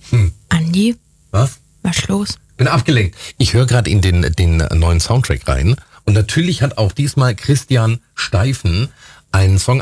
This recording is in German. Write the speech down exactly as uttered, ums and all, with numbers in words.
Hm. Andi? Was? Was ist los? Bin abgelenkt. Ich höre gerade in den, den neuen Soundtrack rein. Und natürlich hat auch diesmal Christian Steifen einen Song